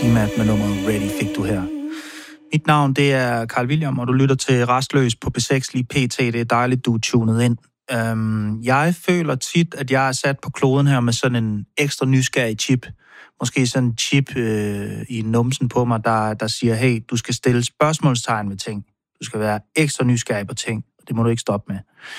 CMAT med nummeret Ready fik du her. Mit navn, det er Carl William, og du lytter til Rastløs på B6 lige pt. Det er dejligt, du er tunet ind. Jeg føler tit, at jeg er sat på kloden her med sådan en ekstra nysgerrig chip. Måske sådan en chip i numsen på mig, der siger, hey, du skal stille spørgsmålstegn ved ting. Du skal være ekstra nysgerrig på ting, og det må du ikke stoppe med.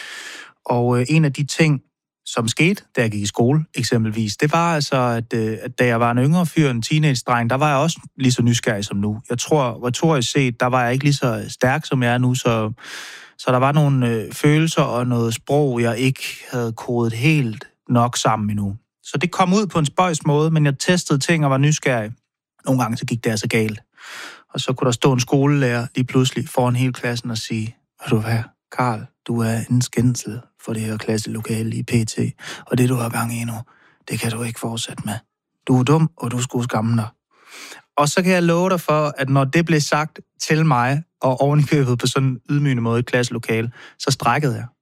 Og en af de ting, som skete, da jeg gik i skole eksempelvis, det var altså, at da jeg var en yngre fyr, en teenage-dreng, der var jeg også lige så nysgerrig som nu. Jeg tror, retorisk set, der var jeg ikke lige så stærk, som jeg er nu, så der var nogle følelser og noget sprog, jeg ikke havde kodet helt nok sammen endnu. Så det kom ud på en spøjs måde, men jeg testede ting og var nysgerrig. Nogle gange så gik det altså galt. Og så kunne der stå en skolelærer lige pludselig foran hele klassen og sige, ved du hvad, Carl, du er en skændsel for det her klasselokale i PT, og det du har gang i nu, det kan du ikke fortsætte med. Du er dum, og du skulle skamme dig. Og så kan jeg love dig for, at når det blev sagt til mig, og ovenikøbet på sådan en ydmygende måde i klasselokale, så strækkede jeg.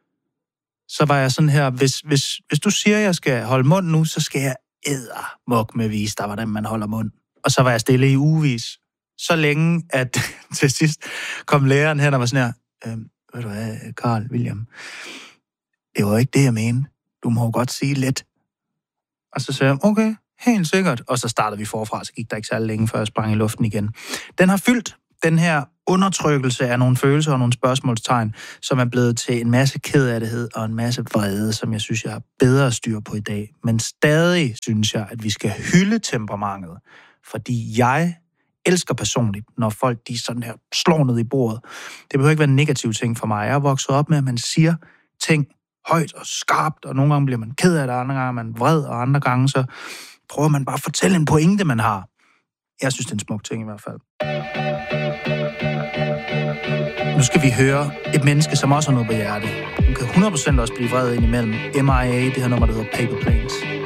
Så var jeg sådan her, hvis du siger, at jeg skal holde mund nu, så skal jeg eddermuk med vise dig, hvordan man holder mund. Og så var jeg stille i ugevis. Så længe, at til sidst kom læreren hen og var sådan her, ved du hvad, Carl William, det var ikke det, jeg mente. Du må godt sige lidt. Og så sagde jeg, okay, helt sikkert. Og så startede vi forfra, så gik der ikke særlig længe, før jeg sprang i luften igen. Den har fyldt den her undertrykkelse af nogle følelser og nogle spørgsmålstegn, som er blevet til en masse kedelighed og en masse vrede, som jeg synes, jeg har bedre styr på i dag. Men stadig synes jeg, at vi skal hylde temperamentet, fordi jeg elsker personligt, når folk de sådan her slår ned i bordet. Det behøver ikke være en negativ ting for mig. Jeg er vokset op med, at man siger ting højt og skarpt, og nogle gange bliver man ked af det, andre gange er man vred, og andre gange så prøver man bare at fortælle en pointe, man har. Jeg synes, det er en smuk ting i hvert fald. Nu skal vi høre et menneske, som også har noget på hjertet. Hun kan 100% også blive vred indimellem. M.I.A., det her nummer, der hedder Paper Planes.